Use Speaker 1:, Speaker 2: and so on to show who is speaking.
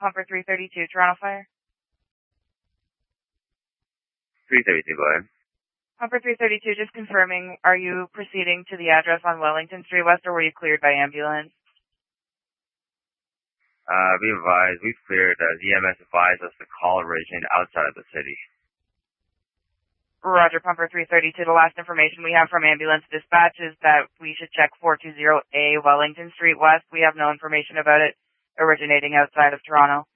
Speaker 1: Pumper 332, Toronto Fire.
Speaker 2: 332, go ahead.
Speaker 1: Pumper 332, just confirming, are you proceeding to the address on Wellington Street West, or were you cleared by ambulance?
Speaker 2: We've cleared, the EMS advised us to call a region outside of the city.
Speaker 1: Roger, Pumper 332. The last information we have from ambulance dispatch is that we should check 420A Wellington Street West. We have no information about it originating outside of Toronto.